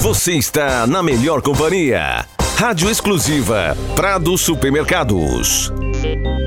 Você está na melhor companhia. Rádio exclusiva Prado Supermercados.